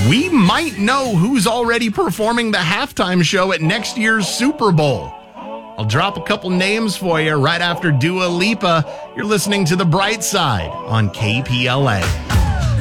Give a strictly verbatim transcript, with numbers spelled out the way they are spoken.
we might know who's already performing the halftime show at next year's Super Bowl. I'll drop a couple names for you right after Dua Lipa. You're listening to The Bright Side on K P L A.